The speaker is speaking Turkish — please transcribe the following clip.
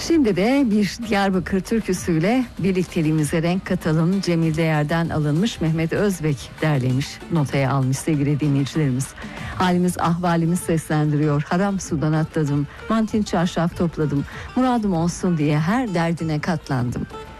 Şimdi de bir Diyarbakır türküsüyle birlikteliğimize renk katalım. Cemil Değer'den alınmış, Mehmet Özbek derlemiş, notaya almış sevgili dinleyicilerimiz. Halimiz ahvalimiz seslendiriyor. Haram sudan atladım, mantin çarşaf topladım. Muradım olsun diye her derdine katlandım.